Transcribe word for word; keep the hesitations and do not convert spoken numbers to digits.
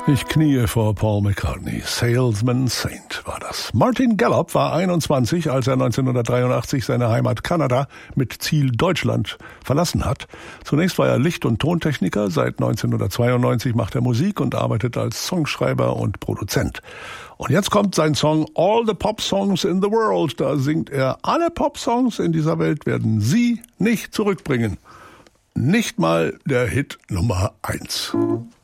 Ich kniee vor Paul McCartney. Salesman Saint war das. Martin Gallup war einundzwanzig, als er neunzehnhundertdreiundachtzig seine Heimat Kanada mit Ziel Deutschland verlassen hat. Zunächst war er Licht- und Tontechniker. Seit neunzehnhundertzweiundneunzig macht er Musik und arbeitet als Songschreiber und Produzent. Und jetzt kommt sein Song All the Pop Songs in the World. Da singt er: Alle Pop-Songs in dieser Welt werden Sie nicht zurückbringen. Nicht mal der Hit Nummer eins.